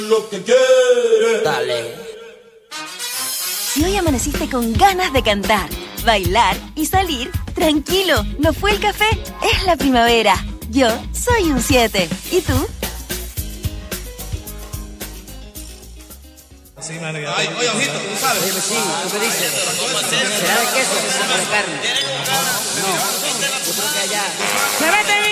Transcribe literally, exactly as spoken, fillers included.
Lo que quiere. Dale. Si hoy amaneciste con ganas de cantar, bailar y salir, tranquilo, no fue el café, es la primavera. Yo soy un siete. ¿Y tú? Sí, mano, ya. Ay, oye, ojito, tú sabes. Oye, sí, ¿tú qué dices? ¿Será de queso o de carne? No, yo creo que allá. ¡Se vete bien!